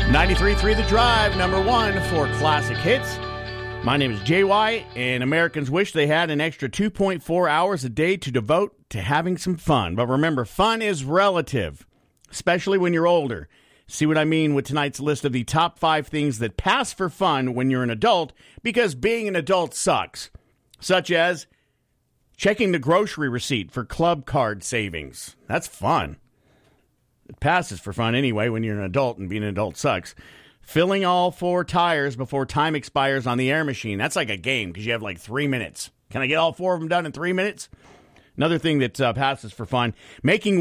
93.3 The Drive, number one for classic hits. My name is JY, and Americans wish they had an extra 2.4 hours a day to devote to having some fun. But remember, fun is relative, especially when you're older. See what I mean with tonight's list of the top 5 things that pass for fun when you're an adult, because being an adult sucks. Such as checking the grocery receipt for club card savings. That's fun. It passes for fun anyway when you're an adult, and being an adult sucks. Filling all 4 tires before time expires on the air machine. That's like a game because you have like 3 minutes. Can I get all 4 of them done in 3 minutes? Another thing that passes for fun, making